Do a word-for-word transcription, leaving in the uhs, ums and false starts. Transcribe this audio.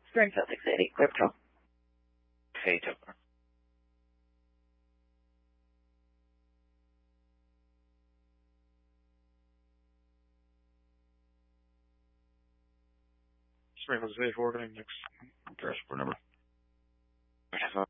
Springfield six eighty, clear patrol. Hey, Topher. Springfield six eighty-four, getting next crash report number. Okay,